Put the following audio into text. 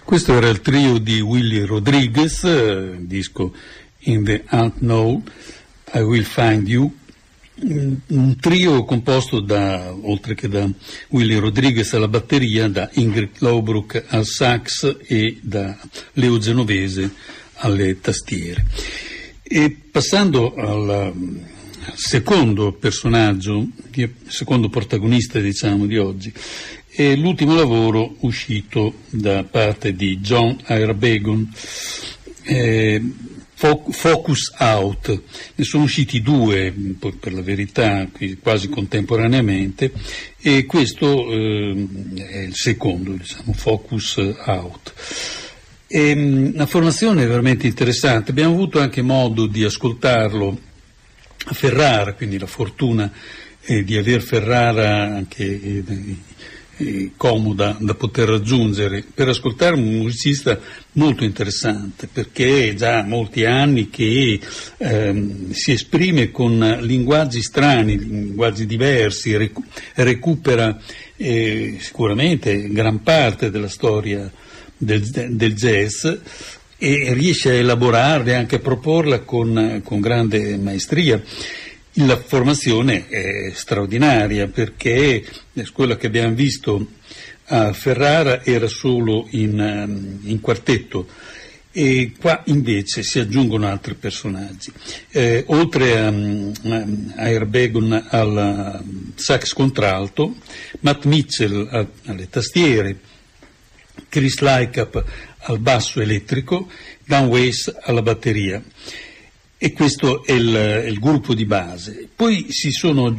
Questo era il trio di Willy Rodriguez, disco In the Unknown, I Will Find You, un trio composto oltre che da Willy Rodriguez alla batteria, da Ingrid Lowbrook al sax e da Leo Genovese alle tastiere. E passando al secondo personaggio, secondo protagonista diciamo di oggi, è l'ultimo lavoro uscito da parte di John Airbegon, Focus Out. Ne sono usciti due, per la verità, quasi contemporaneamente, e questo è il secondo, diciamo, Focus Out. È una formazione veramente interessante. Abbiamo avuto anche modo di ascoltarlo a Ferrara, quindi la fortuna di aver Ferrara anche comoda da poter raggiungere per ascoltare un musicista molto interessante, perché è già molti anni che si esprime con linguaggi strani, linguaggi diversi, recupera sicuramente gran parte della storia del jazz e riesce a elaborarla e anche a proporla con grande maestria. La formazione è straordinaria, perché quella che abbiamo visto a Ferrara era solo in quartetto, e qua invece si aggiungono altri personaggi. Oltre a Airbegon al sax contralto, Matt Mitchell alle tastiere, Chris Lycap al basso elettrico, Dan Weiss alla batteria. E questo è il gruppo di base. Poi si sono